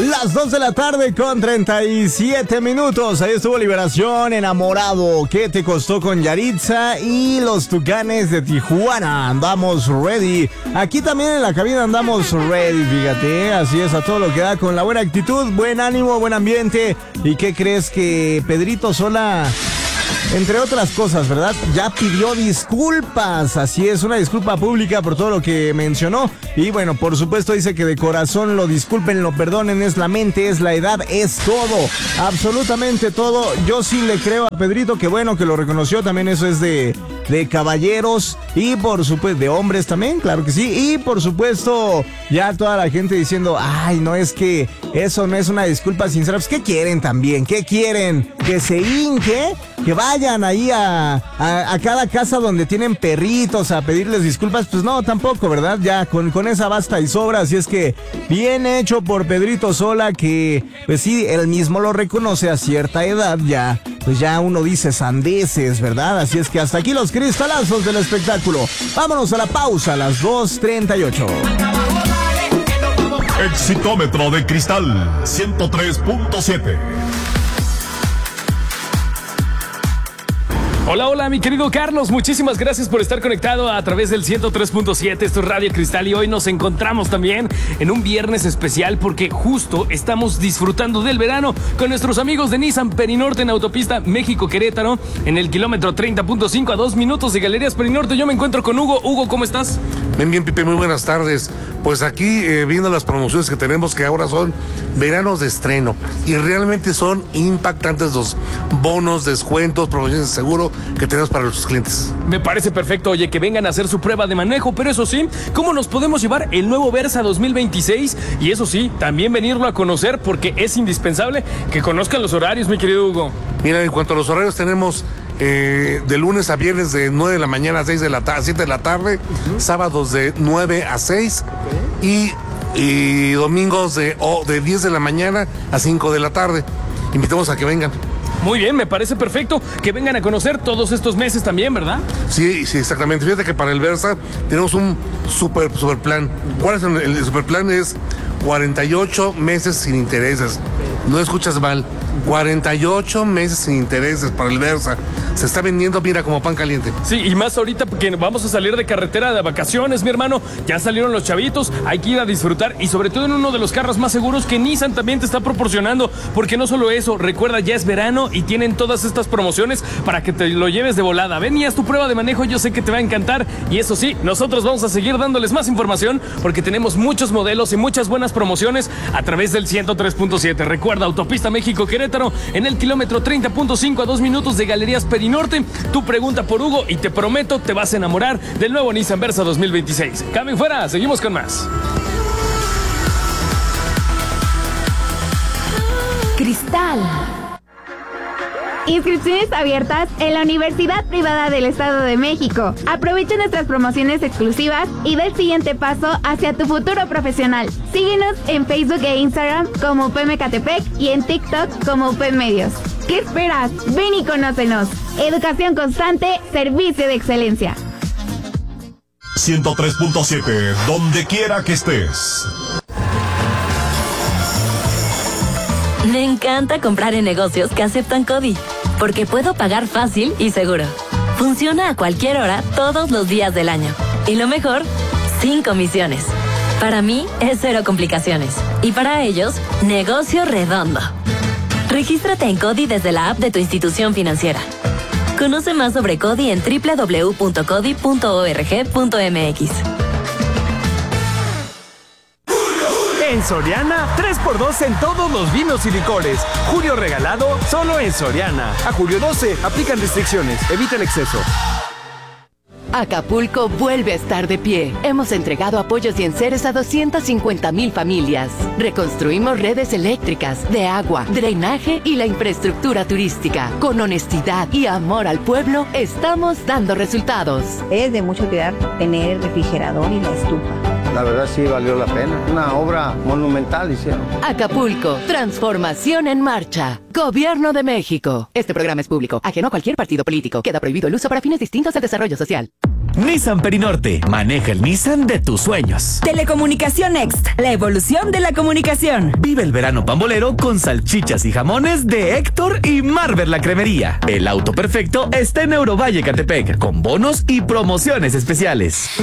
Las 2 de la tarde con 37 minutos. Ahí estuvo Liberación, Enamorado. ¿Qué te costó con Yaritza? Y los Tucanes de Tijuana. Andamos ready. Aquí también en la cabina andamos ready, fíjate. Así es, a todo lo que da, con la buena actitud, buen ánimo, buen ambiente. ¿Y qué crees? Que Pedrito Sola, entre otras cosas, ¿verdad?, ya pidió disculpas. Así es, una disculpa pública por todo lo que mencionó. Y bueno, por supuesto dice que de corazón lo disculpen, lo perdonen. Es la mente, es la edad, es todo, absolutamente todo. Yo sí le creo a Pedrito, que bueno que lo reconoció. También eso es de caballeros y por supuesto de hombres también, claro que sí. Y por supuesto ya toda la gente diciendo, ay, no, es que eso no es una disculpa sincera. Pues ¿qué quieren también? ¿Qué quieren? ¿Que se hinque? ¿Que vayan ahí a cada casa donde tienen perritos a pedirles disculpas? Pues no, tampoco, ¿verdad? Ya con esa basta y sobra. Así es que bien hecho por Pedrito Sola, que pues sí, él mismo lo reconoce, a cierta edad ya, pues ya uno dice sandeces, ¿verdad? Así es que hasta aquí los cristalazos del espectáculo. Vámonos a la pausa a las 2:38. Exitómetro de Cristal 103.7. Hola, mi querido Carlos, muchísimas gracias por estar conectado a través del 103.7, esto es Radio Cristal, y hoy nos encontramos también en un viernes especial porque justo estamos disfrutando del verano con nuestros amigos de Nissan Perinorte en autopista México-Querétaro, en el kilómetro 30.5 a 2 minutos de Galerías Perinorte. Yo me encuentro con Hugo. Hugo, ¿cómo estás? Bien, Pipe, muy buenas tardes. Pues aquí viendo las promociones que tenemos, que ahora son veranos de estreno, y realmente son impactantes los bonos, descuentos, promociones de seguro que tenemos para nuestros clientes. Me parece perfecto, oye, que vengan a hacer su prueba de manejo, pero eso sí, ¿cómo nos podemos llevar el nuevo Versa 2026? Y eso sí, también venirlo a conocer, porque es indispensable que conozcan los horarios, mi querido Hugo. Mira, en cuanto a los horarios, tenemos de lunes a viernes de 9 de la mañana a 7 de la tarde, sábados de 9 a 6 y domingos de 10 de la mañana a 5 de la tarde. Invitamos a que vengan. Muy bien, me parece perfecto que vengan a conocer todos estos meses también, ¿verdad? Sí, exactamente. Fíjate que para el Versa tenemos un super plan. ¿Cuál es el super plan? Es 48 meses sin intereses. No escuchas mal. 48 meses sin intereses para el Versa. Se está vendiendo, mira, como pan caliente. Sí, y más ahorita porque vamos a salir de carretera de vacaciones, mi hermano. Ya salieron los chavitos, hay que ir a disfrutar, y sobre todo en uno de los carros más seguros que Nissan también te está proporcionando. Porque no solo eso, recuerda, ya es verano y tienen todas estas promociones para que te lo lleves de volada. Ven y haz tu prueba de manejo, yo sé que te va a encantar. Y eso sí, nosotros vamos a seguir dándoles más información porque tenemos muchos modelos y muchas buenas promociones a través del 103.7. Recuerda, autopista México-Querétaro, en el kilómetro 30.5 a 2 minutos de Galerías Perinorte. Tú pregunta por Hugo y te prometo te vas a enamorar del nuevo Nissan Versa 2026. Cambio fuera, seguimos con más. Cristal. Inscripciones abiertas en la Universidad Privada del Estado de México. Aprovecha nuestras promociones exclusivas y da el siguiente paso hacia tu futuro profesional. Síguenos en Facebook e Instagram como UPM Ecatepec y en TikTok como UPM Medios. ¿Qué esperas? Ven y conócenos. Educación constante, servicio de excelencia. 103.7, donde quiera que estés. Me encanta comprar en negocios que aceptan CODI, porque puedo pagar fácil y seguro. Funciona a cualquier hora, todos los días del año. Y lo mejor, sin comisiones. Para mí es cero complicaciones. Y para ellos, negocio redondo. Regístrate en CODI desde la app de tu institución financiera. Conoce más sobre CODI en www.codi.org.mx. En Soriana, 3x2 en todos los vinos y licores. Julio regalado, solo en Soriana. A julio 12, aplican restricciones. Evita el exceso. Acapulco vuelve a estar de pie. Hemos entregado apoyos y enseres a 250,000 familias. Reconstruimos redes eléctricas, de agua, drenaje y la infraestructura turística. Con honestidad y amor al pueblo, estamos dando resultados. Es de mucho cuidar tener refrigerador y la estufa. La verdad sí valió la pena. Una obra monumental hicieron. Acapulco, transformación en marcha. Gobierno de México. Este programa es público, ajeno a cualquier partido político. Queda prohibido el uso para fines distintos al desarrollo social. Nissan Perinorte. Maneja el Nissan de tus sueños. Telecomunicación Next. La evolución de la comunicación. Vive el verano pambolero con salchichas y jamones de Héctor y Marvel la Cremería. El auto perfecto está en Eurovalle Catepec, con bonos y promociones especiales.